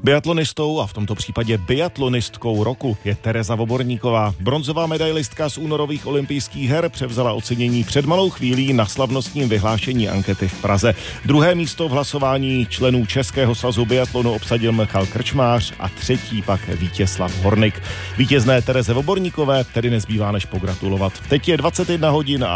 Biatlonistou a v tomto případě biatlonistkou roku je Tereza Voborníková. Bronzová medailistka z únorových olympijských her převzala ocenění před malou chvílí na slavnostním vyhlášení ankety v Praze. Druhé místo v hlasování členů Českého svazu biatlonu obsadil Michal Krčmář a třetí pak Vítězslav Hornyk. Vítězné Tereze Voborníkové tedy nezbývá než pogratulovat. Teď je 21 hodin a